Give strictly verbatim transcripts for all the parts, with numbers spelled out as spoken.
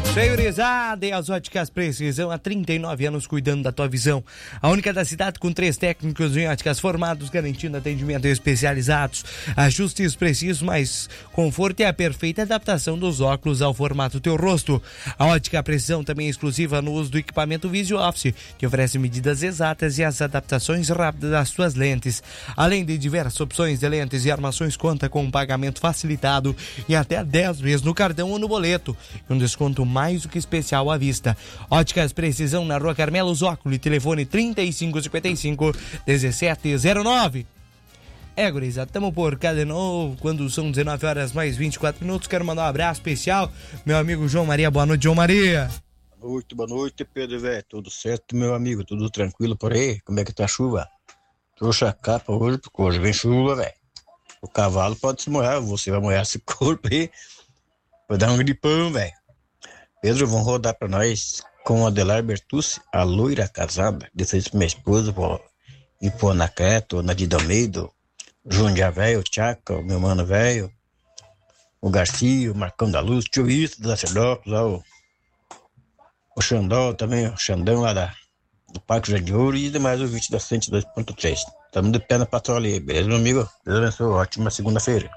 Senhorizada, e as óticas Precisão há trinta e nove anos cuidando da tua visão. A única da cidade com três técnicos em óticas formados, garantindo atendimento especializados, ajustes precisos, mais conforto e a perfeita adaptação dos óculos ao formato do teu rosto. A ótica Precisão também é exclusiva no uso do equipamento Visual Office, que oferece medidas exatas e as adaptações rápidas das suas lentes. Além de diversas opções de lentes e armações, conta com um pagamento facilitado e até dez vezes no cartão ou no boleto. E um desconto mais do que especial à vista. Óticas Precisão na Rua Carmelo Zócolo, telefone trinta e cinco cinquenta e cinco, dezessete zero nove. É, gurizada, tamo por cá de novo, quando são dezenove horas mais vinte e quatro minutos. Quero mandar um abraço especial, meu amigo João Maria. Boa noite, João Maria. Boa noite, boa noite, Pedro, velho. Tudo certo, meu amigo? Tudo tranquilo por aí? Como é que tá a chuva? Trouxe a capa hoje, porque hoje vem chuva, velho. O cavalo pode se molhar, você vai molhar esse corpo aí. Vai dar um gripão, velho. Pedro, vão rodar pra nós com a Adelar Bertucci, a loira casada. Disse isso pra minha esposa, pô, e pô, na Creto, na Dida Almeida, Jundia velho, o Tchaca, o meu mano velho, o Garcia, o Marcão da Luz, o tio Isso, do Sacerdópolis, lá, o, o Xandó também, o Xandão lá da, do Parque Jardim Ouro e demais ouvintes da cento e dois ponto três. Estamos de pé na patrulha aí, beleza, meu amigo? Deus abençoe, ótima segunda-feira.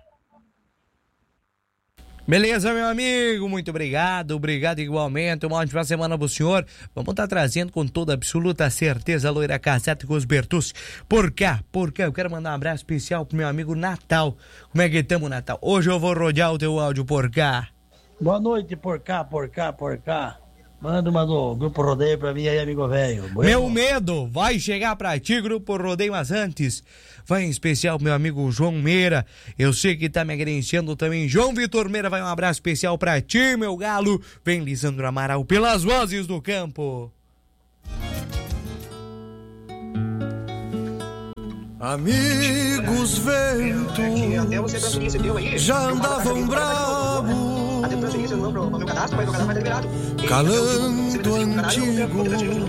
Beleza, meu amigo, muito obrigado, obrigado igualmente, uma ótima semana pro senhor. Vamos estar trazendo com toda absoluta certeza a loira casada com os Bertucci. Por cá, por cá, eu quero mandar um abraço especial pro meu amigo Natal. Como é que estamos, Natal? Hoje eu vou rodear o teu áudio por cá. Boa noite, por cá, por cá, por cá. Manda uma do Grupo Rodeio pra mim aí, amigo velho. Meu medo vai chegar pra ti, Grupo Rodeio, mas antes, vai em especial pro meu amigo João Meira. Eu sei que tá me agenciando também. João Vitor Meira, vai um abraço especial pra ti, meu galo. Vem Lisandro Amaral pelas vozes do campo. Amigos ventos já andavam bravos, calando antigo